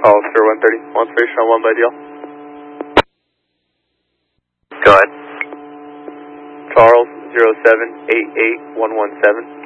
Officer 130, Observation on 1 by DL. Go ahead. Charles 0788117.